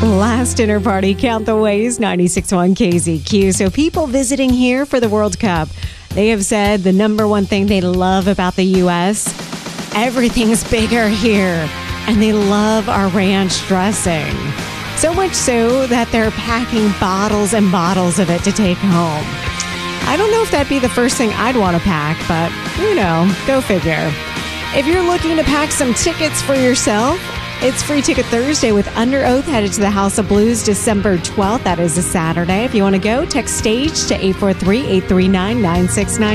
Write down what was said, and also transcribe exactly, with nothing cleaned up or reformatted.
Last dinner party, count the ways, ninety-six point one K Z Q. So people visiting here for the World Cup, they have said the number one thing they love about the U S, everything's bigger here. And they love our ranch dressing. So much so that they're packing bottles and bottles of it to take home. I don't know if that'd be the first thing I'd want to pack, but, you know, go figure. If you're looking to pack some tickets for yourself, it's Free Ticket Thursday with Under Oath headed to the House of Blues December twelfth. That is a Saturday. If you want to go, text STAGE to eight four three, eight three nine, nine six nine.